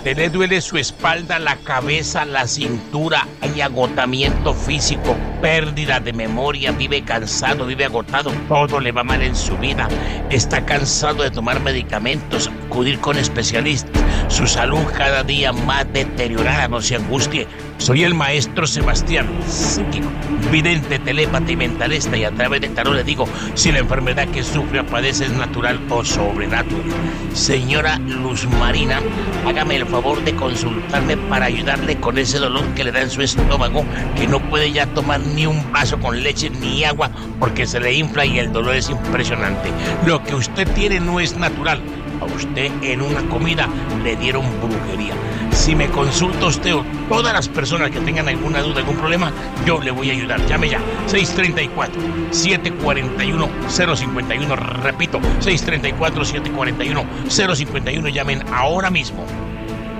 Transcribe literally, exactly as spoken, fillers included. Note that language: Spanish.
usted le duele su espalda, la cabeza, la cintura, hay agotamiento físico, pérdida de memoria, vive cansado, vive agotado, todo le va mal en su vida, está cansado de tomar medicamentos, acudir con especialistas, su salud cada día más deteriorada, no se angustie. Soy el maestro Sebastián, psíquico, vidente, telépata y mentalista, y a través de tarot le digo si la enfermedad que sufre o padece es natural o sobrenatural. Señora Luz Marina, hágame el favor de consultarme para ayudarle con ese dolor que le da en su estómago, que no puede ya tomar ni un vaso con leche ni agua porque se le infla y el dolor es impresionante. Lo que usted tiene no es natural. A usted en una comida le dieron brujería. Si me consulta usted o todas las personas que tengan alguna duda, algún problema, yo le voy a ayudar. Llame ya, seis tres cuatro, siete cuatro uno, cero cinco uno. Repito, seis tres cuatro, siete cuatro uno, cero cinco uno. Llamen ahora mismo.